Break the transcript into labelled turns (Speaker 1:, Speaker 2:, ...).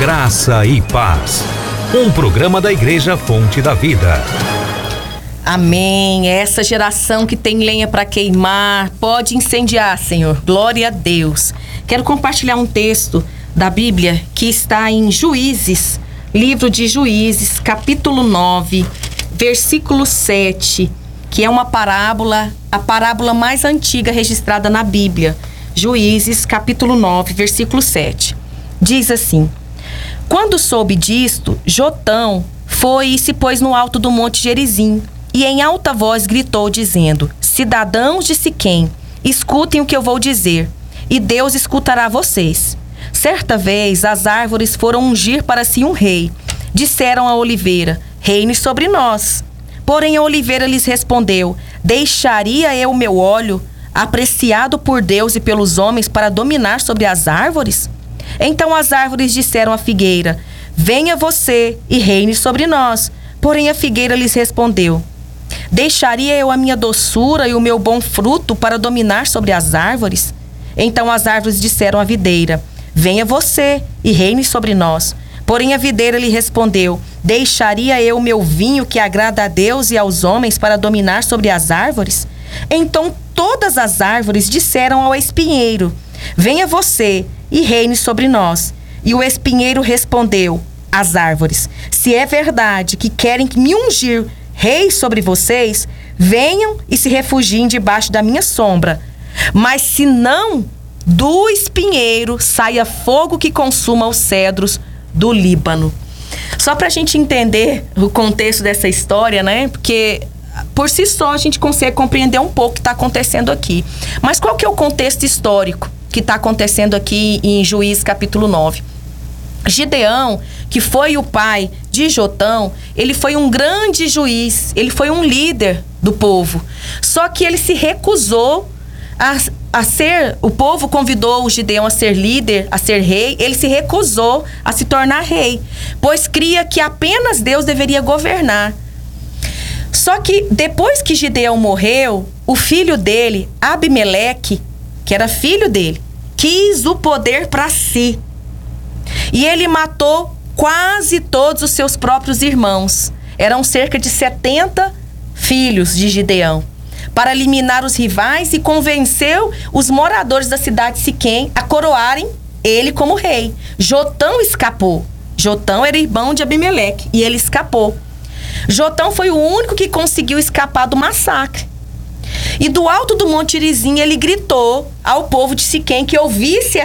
Speaker 1: Graça e Paz. Um programa da Igreja Fonte da Vida.
Speaker 2: Amém. Essa geração que tem lenha para queimar, pode incendiar, Senhor. Glória a Deus. Quero compartilhar um texto da Bíblia que está em Juízes, livro de Juízes, capítulo 9, versículo 7, que é uma parábola, a parábola mais antiga registrada na Bíblia. Juízes, capítulo 9, versículo 7. Diz assim: Quando soube disto, Jotão foi e se pôs no alto do monte Gerizim, e em alta voz gritou, dizendo: Cidadãos de Siquém, escutem o que eu vou dizer, e Deus escutará vocês. Certa vez as árvores foram ungir para si um rei. Disseram à oliveira: reine sobre nós. Porém a oliveira lhes respondeu: deixaria eu meu óleo, apreciado por Deus e pelos homens, para dominar sobre as árvores? Então as árvores disseram à figueira: venha você e reine sobre nós. Porém a figueira lhes respondeu: deixaria eu a minha doçura e o meu bom fruto para dominar sobre as árvores? Então as árvores disseram à videira: venha você e reine sobre nós. Porém a videira lhe respondeu: deixaria eu o meu vinho que agrada a Deus e aos homens para dominar sobre as árvores? Então todas as árvores disseram ao espinheiro: venha você e reine sobre nós. E o espinheiro respondeu às árvores: se é verdade que querem me ungir rei sobre vocês, venham e se refugiem debaixo da minha sombra. Mas se não, do espinheiro saia fogo que consuma os cedros do Líbano. Só para a gente entender o contexto dessa história, né? Porque por si só a gente consegue compreender um pouco o que está acontecendo aqui. Mas qual que é o contexto histórico que está acontecendo aqui em Juízes capítulo 9? Gideão, que foi o pai de Jotão, ele foi um grande juiz, ele foi um líder do povo. Só que ele se recusou a ser, o povo convidou o Gideão a ser líder, a ser rei, ele se recusou a se tornar rei, pois cria que apenas Deus deveria governar. Só que depois que Gideão morreu, o filho dele, Abimeleque, que era filho dele, quis o poder para si. E ele matou quase todos os seus próprios irmãos. Eram cerca de 70 filhos de Gideão, para eliminar os rivais, e convenceu os moradores da cidade de Siquém a coroarem ele como rei. Jotão escapou. Jotão era irmão de Abimeleque e ele escapou. Jotão foi o único que conseguiu escapar do massacre. E do alto do monte Gerizim ele gritou ao povo de Siquém que ouvisse